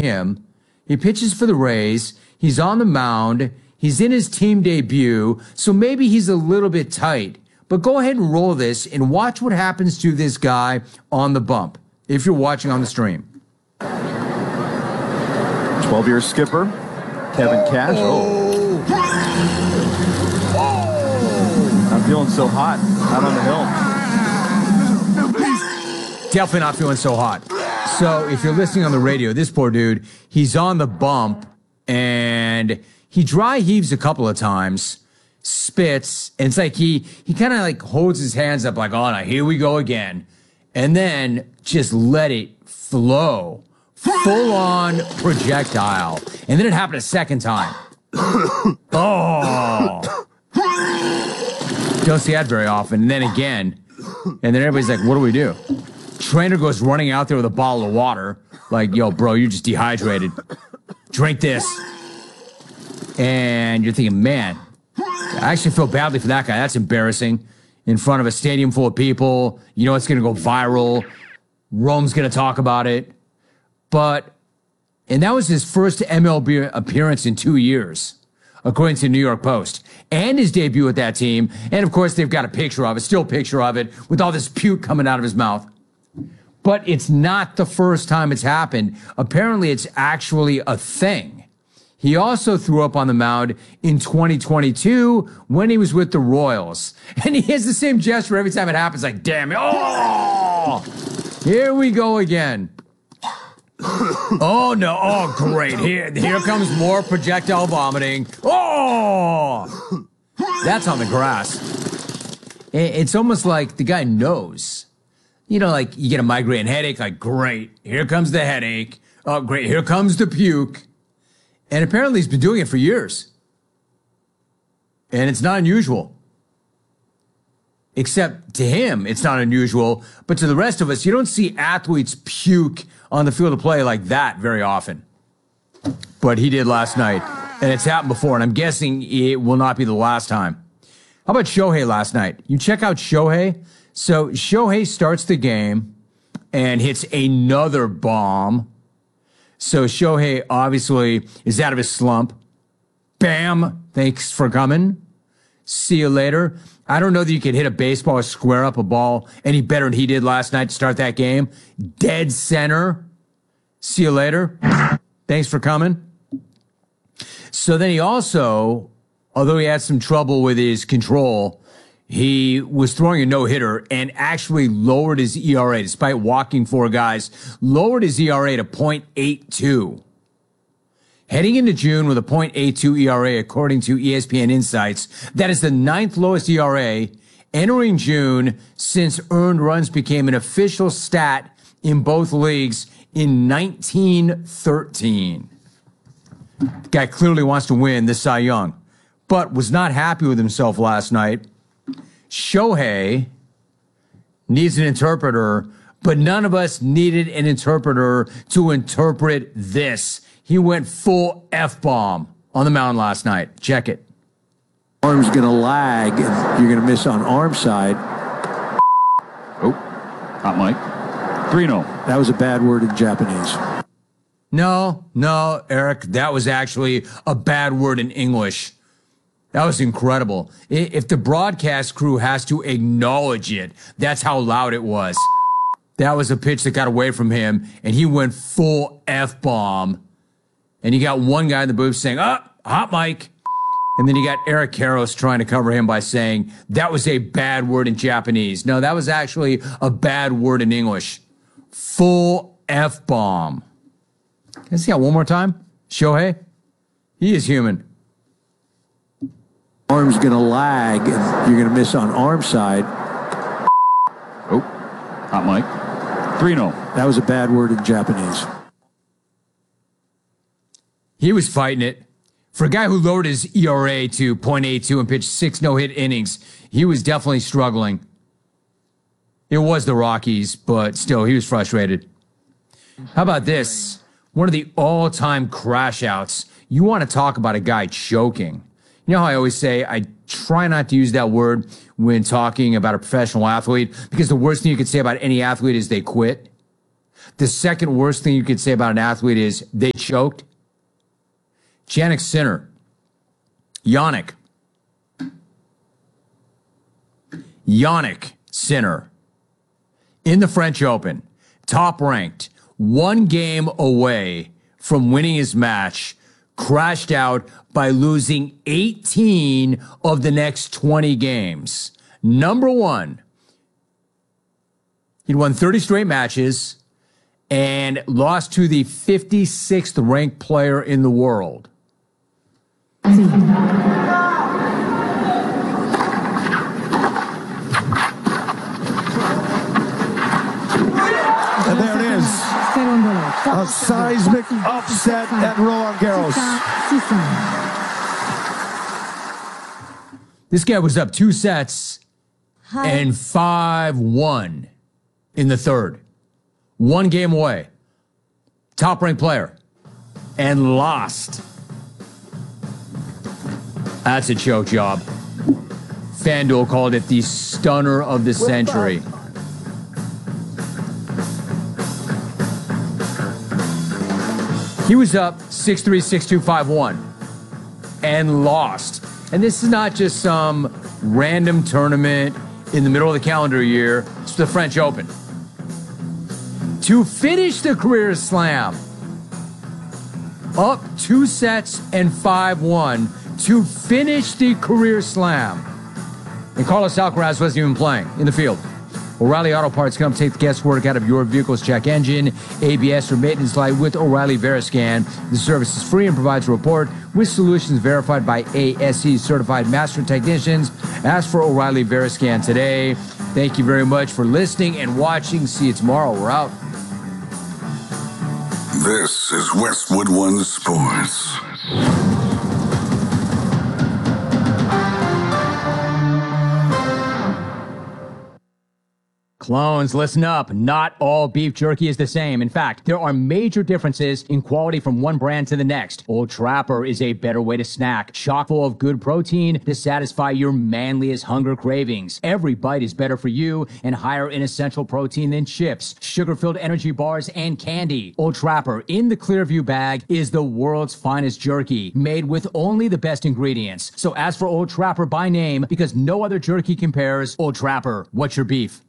him. He pitches for the Rays. He's on the mound. He's in his team debut, so maybe he's a little bit tight. But go ahead and roll this and watch what happens to this guy on the bump, if you're watching on the stream. 12-year skipper, Kevin Cash. Not feeling so hot out on the hill. Definitely not feeling so hot. So if you're listening on the radio, this poor dude, he's on the bump, and he dry heaves a couple of times, spits, and it's like he kind of like holds his hands up like, oh, now here we go again. And then just let it flow. Full-on projectile. And then it happened a second time. Oh. Don't see that very often. And then again. And then everybody's like, what do we do? Trainer goes running out there with a bottle of water. Like, yo, bro, you're just dehydrated. Drink this. And you're thinking, man, I actually feel badly for that guy. That's embarrassing. In front of a stadium full of people. You know it's going to go viral. Rome's going to talk about it. And that was his first MLB appearance in 2 years, according to the New York Post, and his debut with that team. And of course, they've got a picture of it, still picture of it, with all this puke coming out of his mouth. But it's not the first time it's happened. Apparently, it's actually a thing. He also threw up on the mound in 2022 when he was with the Royals. And he has the same gesture every time it happens, like, damn it. Oh, here we go again. Oh, no. Oh, great. Here comes more projectile vomiting. Oh, that's on the grass. It's almost like the guy knows. You know, like you get a migraine headache, like, great. Here comes the headache. Oh, great. Here comes the puke. And apparently he's been doing it for years. And it's not unusual. Except to him, it's not unusual. But to the rest of us, you don't see athletes puke on the field of play like that very often. But he did last night. And it's happened before. And I'm guessing it will not be the last time. How about Shohei last night? You check out Shohei. So Shohei starts the game and hits another bomb. So Shohei obviously is out of his slump. Bam. Thanks for coming. See you later. I don't know that you could hit a baseball or square up a ball any better than he did last night to start that game. Dead center. See you later. Thanks for coming. So then he also, although he had some trouble with his control, he was throwing a no-hitter and actually lowered his ERA, despite walking four guys, lowered his ERA to .82. Heading into June with a .82 ERA, according to ESPN Insights, that is the ninth lowest ERA entering June since earned runs became an official stat in both leagues in 1913. The guy clearly wants to win the Cy Young, but was not happy with himself last night. Shohei needs an interpreter, but none of us needed an interpreter to interpret this. He went full F-bomb on the mound last night. Check it. Arm's going to lag, and you're going to miss on arm side. Oh, hot mic. 3-0. That was a bad word in Japanese. No, Eric, that was actually a bad word in English. That was incredible. If the broadcast crew has to acknowledge it, that's how loud it was. That was a pitch that got away from him, and he went full F-bomb. And you got one guy in the booth saying, hot mic. And then you got Eric Karros trying to cover him by saying, that was a bad word in Japanese. No, that was actually a bad word in English. Full F-bomb. Can I see that one more time? Shohei? He is human. Arm's going to lag, and you're going to miss on arm side. Oh, hot mic. 3-0. That was a bad word in Japanese. He was fighting it. For a guy who lowered his ERA to .82 and pitched 6 no-hit innings, he was definitely struggling. It was the Rockies, but still, he was frustrated. How about this? One of the all-time crash outs. You want to talk about a guy choking. You know how I always say I try not to use that word when talking about a professional athlete, because the worst thing you could say about any athlete is they quit. The second worst thing you could say about an athlete is they choked? Jannik Sinner. Jannik Sinner in the French Open, top ranked, 1 game away from winning his match, crashed out by losing 18 of the next 20 games. Number one, he'd won 30 straight matches and lost to the 56th ranked player in the world. And there it is. A seismic upset at Roland Garros. This guy was up 2 sets and 5-1 in the third. 1 game away. Top-ranked player. And lost. That's a choke job. FanDuel called it the stunner of the century. He was up 6-3, 6-2, 5-1 and lost. And this is not just some random tournament in the middle of the calendar year. It's the French Open. To finish the career slam, up 2 sets and 5-1 to finish the career slam. And Carlos Alcaraz wasn't even playing in the field. O'Reilly Auto Parts come take the guesswork out of your vehicle's check engine, ABS, or maintenance light with O'Reilly Veriscan. The service is free and provides a report with solutions verified by ASE certified master technicians. Ask for O'Reilly Veriscan today. Thank you very much for listening and watching. See you tomorrow. We're out. This is Westwood One Sports. Clones, listen up. Not all beef jerky is the same. In fact, there are major differences in quality from one brand to the next. Old Trapper is a better way to snack, chock full of good protein to satisfy your manliest hunger cravings. Every bite is better for you and higher in essential protein than chips, sugar-filled energy bars, and candy. Old Trapper in the Clearview bag is the world's finest jerky, made with only the best ingredients. So ask for Old Trapper by name because no other jerky compares. Old Trapper, what's your beef?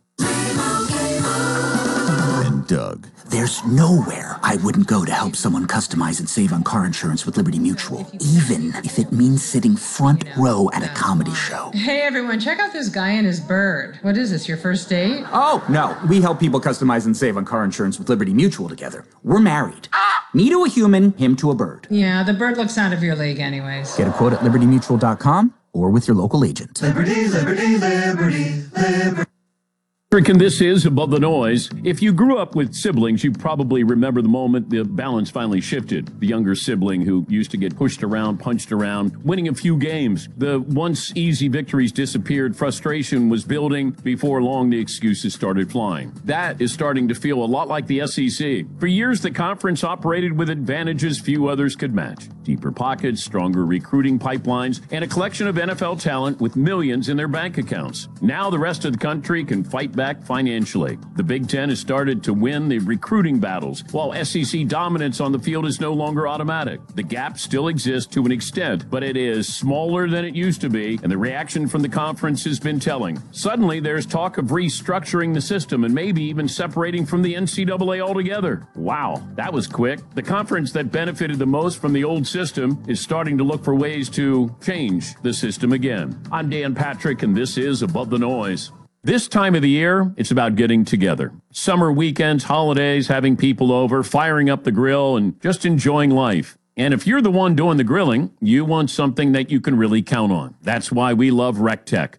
And Doug. There's nowhere I wouldn't go to help someone customize and save on car insurance with Liberty Mutual, even if it means sitting front row at a comedy show. Hey everyone, check out this guy and his bird. What is this, your first date? Oh, no, we help people customize and save on car insurance with Liberty Mutual together. We're married. Me to a human, him to a bird. Yeah, the bird looks out of your league anyways. Get a quote at libertymutual.com or with your local agent. Liberty, liberty, liberty, liberty. And this is Above the Noise. If you grew up with siblings, you probably remember the moment the balance finally shifted. The younger sibling who used to get pushed around, punched around, winning a few games. The once easy victories disappeared. Frustration was building. Before long, the excuses started flying. That is starting to feel a lot like the SEC. For years, the conference operated with advantages few others could match. Deeper pockets, stronger recruiting pipelines, and a collection of NFL talent with millions in their bank accounts. Now the rest of the country can fight back financially. The Big Ten has started to win the recruiting battles, while SEC dominance on the field is no longer automatic. The gap still exists to an extent, but it is smaller than it used to be, and the reaction from the conference has been telling. Suddenly, there's talk of restructuring the system and maybe even separating from the NCAA altogether. Wow, that was quick. The conference that benefited the most from the old system is starting to look for ways to change the system again. I'm Dan Patrick, and this is Above the Noise. This time of the year, it's about getting together. Summer weekends, holidays, having people over, firing up the grill, and just enjoying life. And if you're the one doing the grilling, you want something that you can really count on. That's why we love RecTech.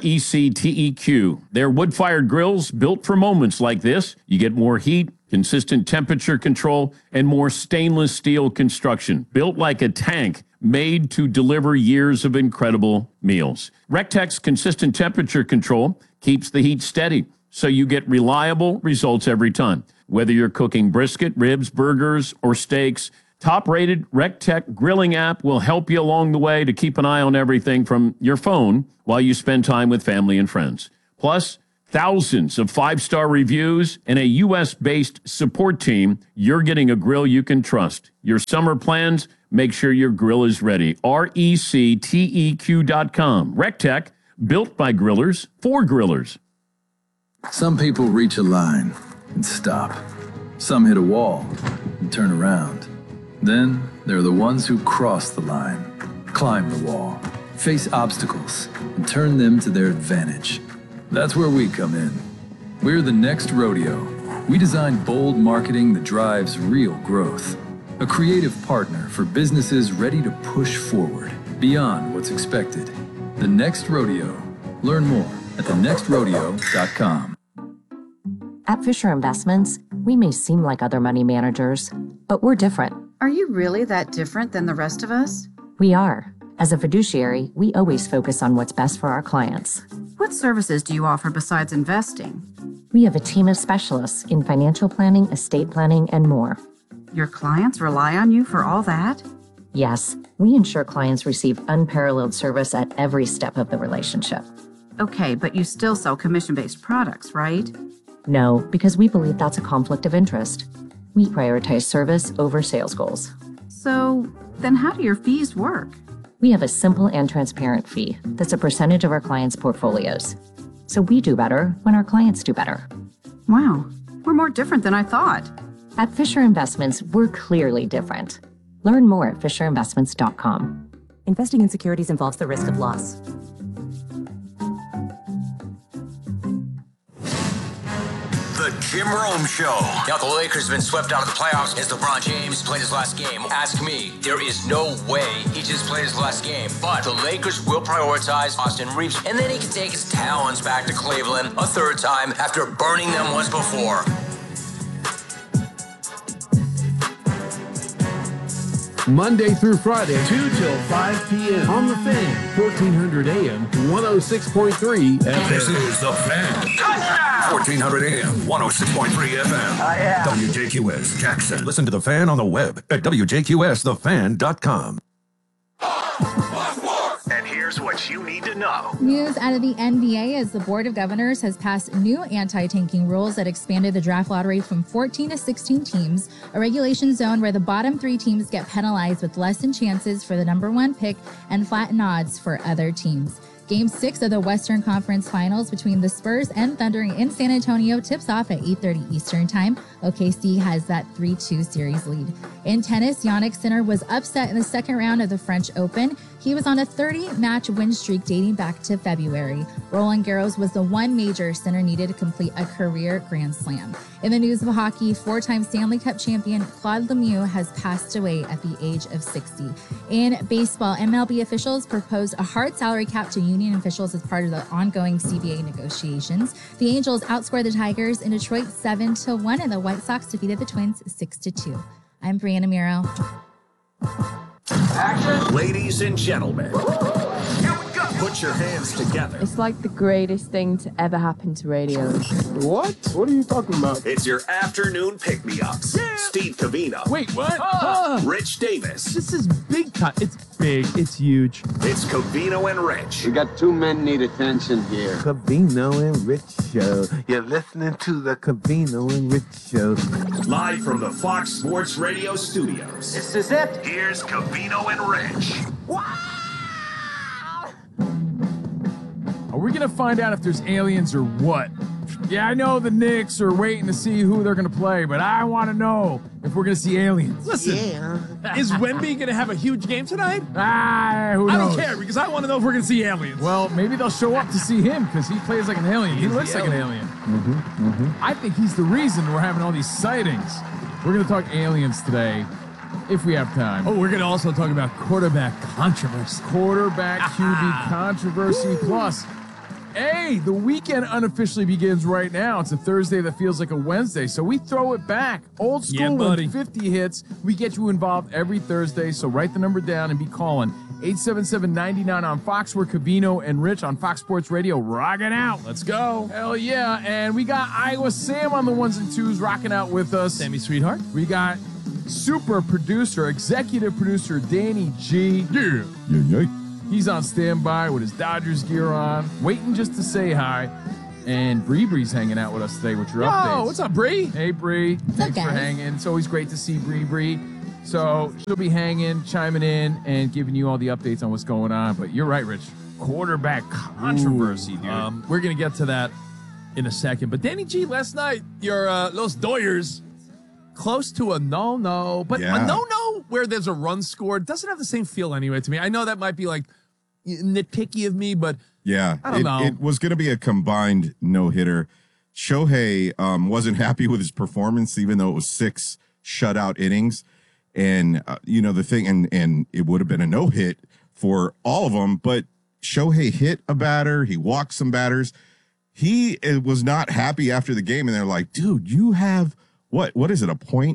RECTEQ. They're wood-fired grills built for moments like this. You get more heat, consistent temperature control, and more stainless steel construction. Built like a tank, made to deliver years of incredible meals. RecTech's consistent temperature control keeps the heat steady, so you get reliable results every time. Whether you're cooking brisket, ribs, burgers, or steaks, top-rated RecTech grilling app will help you along the way to keep an eye on everything from your phone while you spend time with family and friends. Plus, thousands of 5-star reviews, and a U.S.-based support team, you're getting a grill you can trust. Your summer plans, make sure your grill is ready. RECTEQ.com. RecTech, built by grillers for grillers. Some people reach a line and stop. Some hit a wall and turn around. Then there are the ones who cross the line, climb the wall, face obstacles, and turn them to their advantage. That's where we come in. We're the Next Rodeo. We design bold marketing that drives real growth. A creative partner for businesses ready to push forward beyond what's expected. The Next Rodeo. Learn more at thenextrodeo.com. At Fisher Investments, we may seem like other money managers, but we're different. Are you really that different than the rest of us? We are. As a fiduciary, we always focus on what's best for our clients. What services do you offer besides investing? We have a team of specialists in financial planning, estate planning, and more. Your clients rely on you for all that? Yes, we ensure clients receive unparalleled service at every step of the relationship. Okay, but you still sell commission-based products, right? No, because we believe that's a conflict of interest. We prioritize service over sales goals. So, then how do your fees work? We have a simple and transparent fee that's a percentage of our clients' portfolios. So we do better when our clients do better. Wow, we're more different than I thought. At Fisher Investments, we're clearly different. Learn more at fisherinvestments.com. Investing in securities involves the risk of loss. The Jim Rome Show. Now, the Lakers have been swept out of the playoffs as LeBron James played his last game. Ask me, there is no way he just played his last game. But the Lakers will prioritize Austin Reeves, and then he can take his talents back to Cleveland a third time after burning them once before. Monday through Friday, 2 till 5 p.m. on The Fan, 1400 AM, 106.3 FM. This is The Fan. 1400 AM, 106.3 FM. WJQS Jackson. Listen to The Fan on the web at WJQSTheFan.com. And here's what you need to know. News out of the NBA as the Board of Governors has passed new anti-tanking rules that expanded the draft lottery from 14 to 16 teams, a regulation zone where the bottom 3 teams get penalized with lessened chances for the number 1 pick and flattened odds for other teams. Game 6 of the Western Conference Finals between the Spurs and Thunder in San Antonio tips off at 8:30 Eastern Time. OKC has that 3-2 series lead. In tennis, Jannik Sinner was upset in the second round of the French Open. He was on a 30-match win streak dating back to February. Roland Garros was the one major Sinner needed to complete a career Grand Slam. In the news of hockey, 4-time Stanley Cup champion Claude Lemieux has passed away at the age of 60. In baseball, MLB officials proposed a hard salary cap to union officials as part of the ongoing CBA negotiations. The Angels outscored the Tigers in Detroit 7-1, and the White Sox defeated the Twins 6-2. I'm Brianna Miro. Action. Ladies and gentlemen, here we go. Put your hands together. It's like the greatest thing to ever happen to radio. What? What are you talking about? It's your afternoon pick-me-ups. Yeah. Steve Covino. Wait, what? Rich Davis. This is big time. It's big. It's huge. It's Covino and Rich. We got 2 men need attention here. Covino and Rich Show. You're listening to the Covino and Rich Show. Live from the Fox Sports Radio studios. This is it. Here's Covino and Rich. Are we going to find out if there's aliens or what? Yeah, I know the Knicks are waiting to see who they're going to play, but I want to know if we're going to see aliens. Listen, is Wemby going to have a huge game tonight? Who knows? I don't care, because I want to know if we're going to see aliens. Well, maybe they'll show up to see him, because he plays like an alien. He looks like an alien. I think he's the reason we're having all these sightings. We're going to talk aliens today, if we have time. Oh, we're going to also talk about quarterback controversy. Quarterback QB controversy. Plus, hey, the weekend unofficially begins right now. It's a Thursday that feels like a Wednesday, so we throw it back. Old school with 50 hits. We get you involved every Thursday, so write the number down and be calling. 877-99 on Fox. We're Covino and Rich on Fox Sports Radio. Rocking out. Let's go. Hell yeah. And we got Iowa Sam on the ones and twos rocking out with us. Sammy Sweetheart. We got super producer, executive producer Danny G. Yeah. He's on standby with his Dodgers gear on, waiting just to say hi. And Bree's hanging out with us today with your updates. Oh, what's up, Bree? Hey, Bree. Thanks for hanging. It's always great to see Bree. So she'll be hanging, chiming in, and giving you all the updates on what's going on. But you're right, Rich. Quarterback controversy, dude. We're going to get to that in a second. But Danny G, last night, your Los Doyers, close to a no-no. But a no-no where there's a run scored doesn't have the same feel anyway to me. I know that might be like nitpicky of me, but yeah, I don't know. It was going to be a combined no-hitter. Shohei wasn't happy with his performance, even though it was 6 shutout innings. And, the thing, and it would have been a no-hit for all of them, but Shohei hit a batter. He walked some batters. He was not happy after the game, and they're like, dude, you have, what is it, a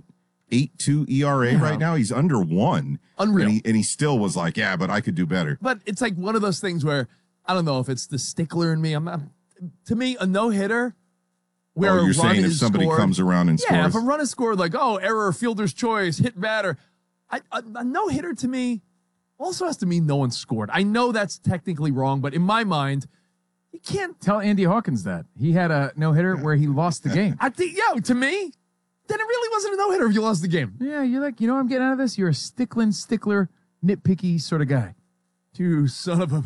.82 ERA right now? He's under 1. Unreal. And he still was like, yeah, but I could do better. But it's like one of those things where, I don't know if it's the stickler in me. To me, a no-hitter where you're a run saying if is somebody scored, comes around and yeah, scores. if a run is scored, like, error, fielder's choice, hit batter. A no-hitter to me also has to mean no one scored. I know that's technically wrong, but in my mind, you can't tell Andy Hawkins that. He had a no-hitter where he lost the game. I think, to me, then it really wasn't a no-hitter if you lost the game. Yeah, you're like, you know what I'm getting out of this? You're a stickler, nitpicky sort of guy. You son of a...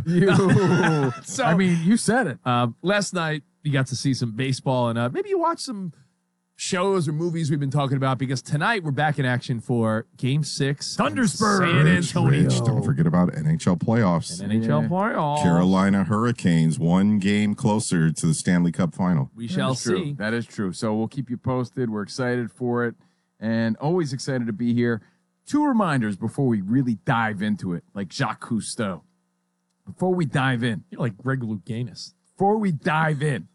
So, I mean, you said it. Last night, you got to see some baseball, and maybe you watched some shows or movies we've been talking about, because tonight we're back in action for Game 6. Thunderspurs. San Antonio. Don't forget about NHL playoffs. NHL playoffs. Carolina Hurricanes, 1 game closer to the Stanley Cup final. We shall see. That is true. So we'll keep you posted. We're excited for it and always excited to be here. 2 reminders before we really dive into it, like Jacques Cousteau. Before we dive in. You're like Greg Louganis. Before we dive in.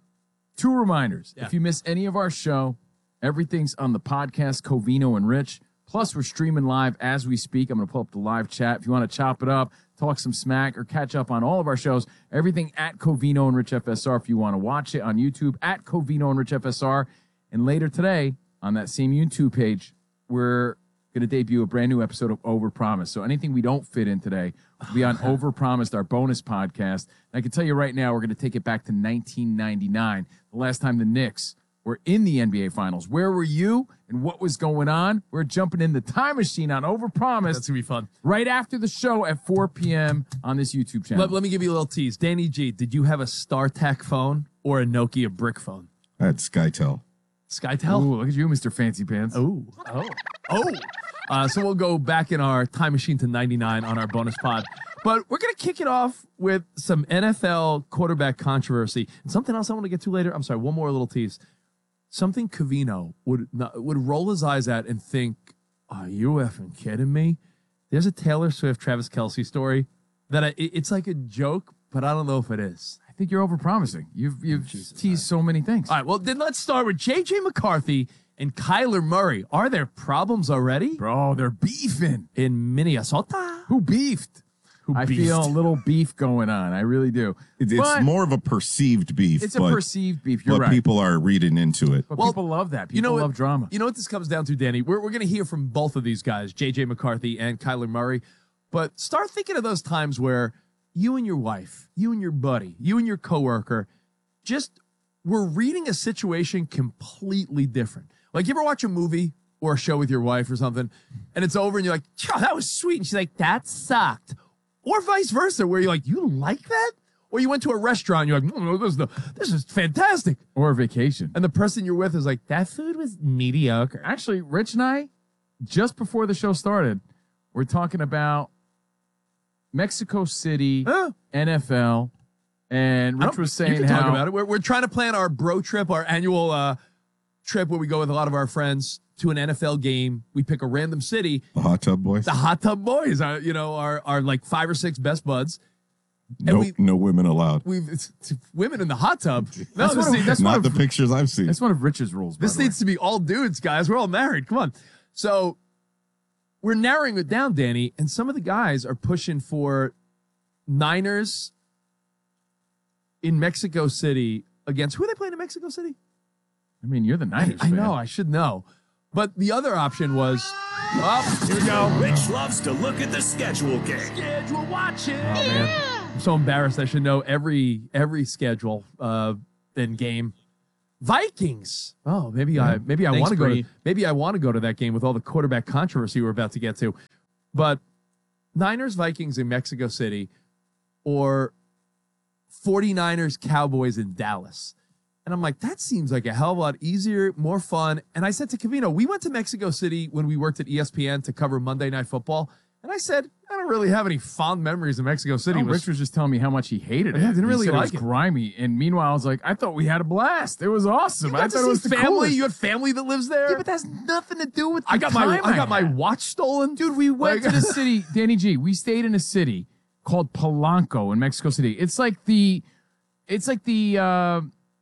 2 reminders. Yeah. If you miss any of our show, everything's on the podcast, Covino and Rich. Plus, we're streaming live as we speak. I'm going to pull up the live chat. If you want to chop it up, talk some smack, or catch up on all of our shows, everything at Covino and Rich FSR. If you want to watch it on YouTube, at Covino and Rich FSR. And later today, on that same YouTube page, we're going to debut a brand new episode of Overpromised. So anything we don't fit in today will be on Overpromised, our bonus podcast. And I can tell you right now, we're going to take it back to 1999, the last time the Knicks were in the NBA Finals. Where were you and what was going on? We're jumping in the time machine on Overpromised. That's going to be fun. Right after the show at 4 p.m. on this YouTube channel. Let me give you a little tease. Danny G, did you have a StarTAC phone or a Nokia brick phone? I had SkyTel. SkyTel? Ooh, look at you, Mr. Fancy Pants. Oh. So we'll go back in our time machine to 99 on our bonus pod. But we're going to kick it off with some NFL quarterback controversy. And something else I want to get to later. I'm sorry, one more little tease. Something Covino would roll his eyes at and think, are you effing kidding me? There's a Taylor Swift, Travis Kelce story that it's like a joke, but I don't know if it is. I think you're overpromising. You've teased so many things. All right, well, then let's start with J.J. McCarthy and Kyler Murray. Are there problems already? Bro, they're beefing. In Minnesota? Who beefed? I feel a little beef going on. I really do. It's more of a perceived beef. It's a perceived beef. You're right. But people are reading into it. But people love that. People love drama. You know what this comes down to, Danny? We're going to hear from both of these guys, J.J. McCarthy and Kyler Murray. But start thinking of those times where you and your wife, you and your buddy, you and your coworker just were reading a situation completely different. Like, you ever watch a movie or a show with your wife or something, and it's over and you're like, oh, that was sweet. And she's like, that sucked. Or vice versa, where you're like, you like that? Or you went to a restaurant, you're like, no, this is fantastic. Or a vacation. And the person you're with is like, that food was mediocre. Actually, Rich and I, just before the show started, we're talking about Mexico City, NFL, and Rich was saying you can talk about it. We're trying to plan our bro trip, our annual trip where we go with a lot of our friends to an NFL game. We pick a random city. The Hot Tub Boys. The Hot Tub Boys are, are like 5 or 6 best buds. No women allowed. It's women in the hot tub. No, that's not the pictures I've seen. That's one of Rich's rules. This needs to be all dudes, guys. We're all married. Come on. So we're narrowing it down, Danny, and some of the guys are pushing for Niners in Mexico City against who are they playing in Mexico City? I mean, you're the Niners I fan. know. I should know. But the other option was, here we go. Rich loves to look at the schedule game. Schedule watching. Oh, man. I'm so embarrassed. I should know every schedule. than game. Vikings. Oh, maybe I want to go to that game with all the quarterback controversy we're about to get to. But Niners Vikings in Mexico City or 49ers Cowboys in Dallas. And I'm like, that seems like a hell of a lot easier, more fun. And I said to Covino, we went to Mexico City when we worked at ESPN to cover Monday Night Football. And I said, I don't really have any fond memories of Mexico City. Rich was just telling me how much he hated it. Yeah, I didn't really like it. Was grimy. And meanwhile, I was like, I thought we had a blast. It was awesome. I thought it was the family. Coolest. You had family that lives there? Yeah, but that's nothing to do with the I got my watch stolen. Dude, we went to the city, Danny G. We stayed in a city called Polanco in Mexico City. It's like the I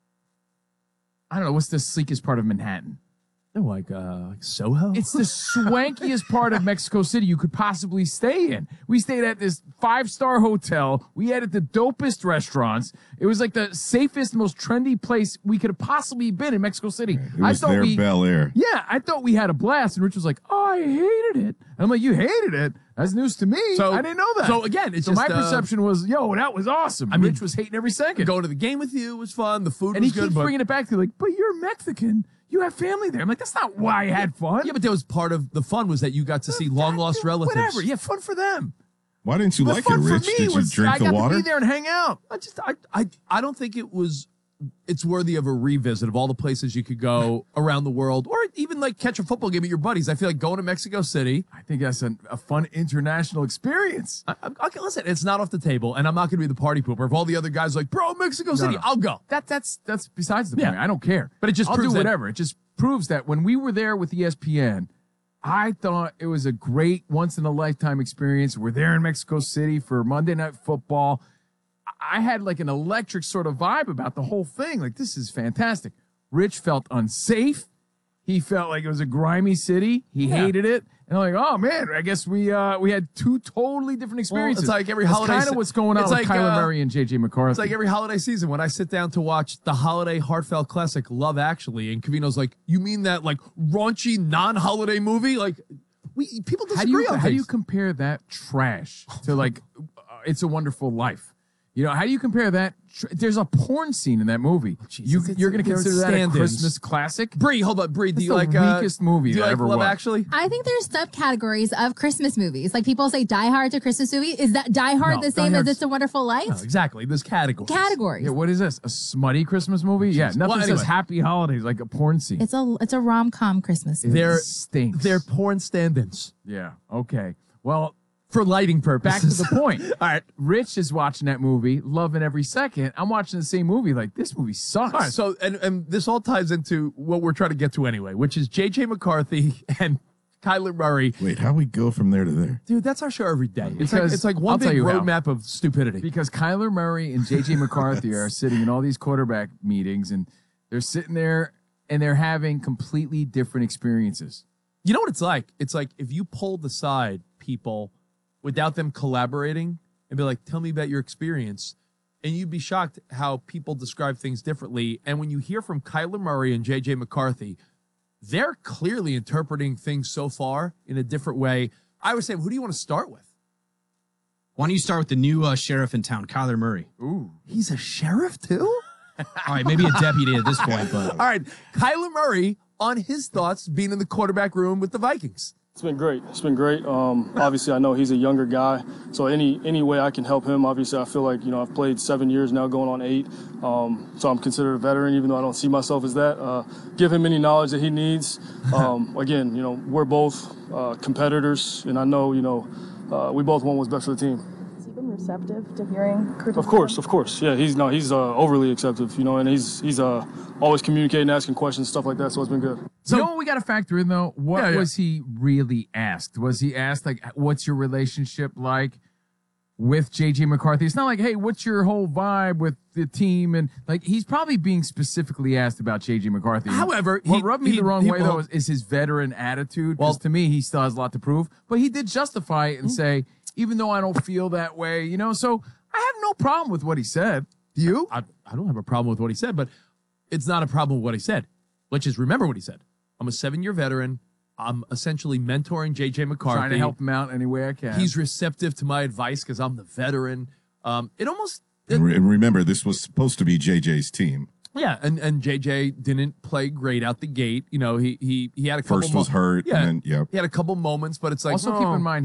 don't know, what's the sleekest part of Manhattan? Like Soho? It's the swankiest part of Mexico City you could possibly stay in. We stayed at this 5-star hotel. We had at the dopest restaurants. It was like the safest, most trendy place we could have possibly been in Mexico City. It was Bel Air. Yeah, I thought we had a blast. And Rich was like, oh, I hated it. And I'm like, you hated it? That's news to me. So, I didn't know that. So again, it's my perception was, yo, that was awesome. I mean, Rich was hating every second. Going to the game with you was fun. The food and was good. And he keeps bringing it back to like, but you're Mexican. You have family there. I'm like, that's not why I had fun. Yeah, but that was part of the fun was that you got to see long-lost relatives. Whatever. Yeah, fun for them. Why didn't you like it, Rich? Did you drink the water? I got to be there and hang out. I don't think it's worthy of a revisit of all the places you could go around the world, or even like catch a football game with your buddies. I feel like going to Mexico City. I think that's a fun international experience. Okay, listen, it's not off the table, and I'm not going to be the party pooper. If all the other guys are like, bro, Mexico City, I'll go. That's besides the point. I don't care. But it just I'll proves do whatever. It just proves that when we were there with ESPN, I thought it was a great once-in-a-lifetime experience. We're there in Mexico City for Monday Night Football. I had like an electric sort of vibe about the whole thing. Like, this is fantastic. Rich felt unsafe. He felt like it was a grimy city. He hated it. And I'm like, oh, man, I guess we had two totally different experiences. Well, it's like every holiday. That's kind of what's going on with Kyler Murray and J.J. McCarthy. It's like every holiday season when I sit down to watch the holiday heartfelt classic Love Actually, and Covino's like, you mean that like raunchy non-holiday movie? Like, people disagree on things. How do you compare that trash to like It's a Wonderful Life? You know, how do you compare that? There's a porn scene in that movie. You're going to consider that a Christmas classic? Bree, hold on. Bree, do you like the weakest movie do you that like ever Love was? Actually? I think there's subcategories of Christmas movies. Like people say Die Hard's a Christmas movie. Is that Die Hard the same as It's a Wonderful Life? No, exactly. There's categories. Yeah, what is this? A smutty Christmas movie? Yeah, nothing says Happy Holidays like a porn scene. It's a rom-com Christmas movie. Stinks. They're porn stand-ins. Yeah, okay. Well, for lighting purposes. Back to the point. All right. Rich is watching that movie, loving every second. I'm watching the same movie like, this movie sucks. All right, so, and this all ties into what we're trying to get to anyway, which is J.J. McCarthy and Kyler Murray. Wait, how we go from there to there? Dude, that's our show every day. It's like I'll one big roadmap of stupidity. Because Kyler Murray and J.J. McCarthy are sitting in all these quarterback meetings, and they're sitting there, and they're having completely different experiences. You know what it's like? It's like if you pulled aside people without them collaborating and be like, tell me about your experience. And you'd be shocked how people describe things differently. And when you hear from Kyler Murray and J.J. McCarthy, they're clearly interpreting things so far in a different way. I would say, who do you want to start with? Why don't you start with the new sheriff in town, Kyler Murray? Ooh. He's a sheriff too? All right, maybe a deputy at this point. But all right, Kyler Murray on his thoughts being in the quarterback room with the Vikings. It's been great. It's been great. Obviously, I know he's a younger guy, so any way I can help him. Obviously, I feel like I've played 7 years now, going on 8. So I'm considered a veteran, even though I don't see myself as that. Give him any knowledge that he needs. Again, we're both competitors, and I know we both want what's best for the team. Has he been receptive to hearing criticism? Of course. Yeah, he's overly acceptive, and he's always communicating, asking questions, stuff like that. So it's been good. So, you know what we got to factor in, though? What was he really asked? Was he asked, like, what's your relationship like with J.J. McCarthy? It's not like, hey, what's your whole vibe with the team? And, like, he's probably being specifically asked about J.J. McCarthy. However, what rubbed me the wrong way, though, is his veteran attitude. Because to me, he still has a lot to prove. But he did justify it and say, even though I don't feel that way, so I have no problem with what he said. Do you? I don't have a problem with what he said, but it's not a problem with what he said. Let's just remember what he said. I'm a 7-year veteran. I'm essentially mentoring J.J. McCarthy. Trying to help him out any way I can. He's receptive to my advice because I'm the veteran. And remember, this was supposed to be J.J.'s team. Yeah, and JJ didn't play great out the gate. You know, he had a couple First was hurt. Yeah, and then, he had a couple moments, but it's like Also keep in mind